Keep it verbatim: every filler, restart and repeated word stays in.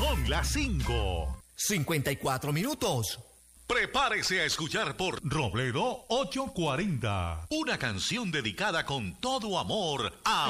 Son las cinco. cincuenta y cuatro minutos. Prepárese a escuchar por Robledo ochocientos cuarenta. Una canción dedicada con todo amor a